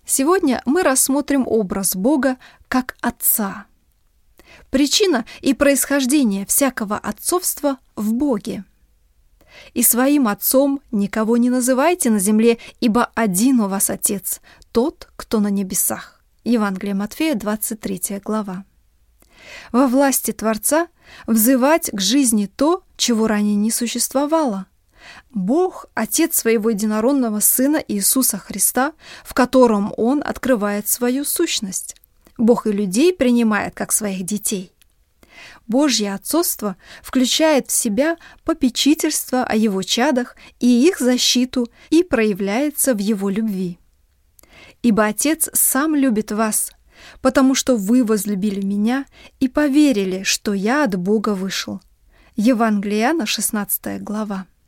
Сегодня мы рассмотрим образ Бога как Отца. Причина и происхождение всякого отцовства в Боге. «И своим отцом никого не называйте на земле, ибо один у вас Отец, тот, кто на небесах». Евангелие Матфея, 23 глава. Во власти Творца взывать к жизни то, чего ранее не существовало. Бог – Отец своего единородного Сына Иисуса Христа, в котором Он открывает свою сущность. Бог и людей принимает как своих детей. Божье отцовство включает в себя попечительство о Его чадах и их защиту и проявляется в Его любви. «Ибо Отец сам любит вас, потому что вы возлюбили Меня и поверили, что Я от Бога вышел». Евангелие Иоанна, 16 глава.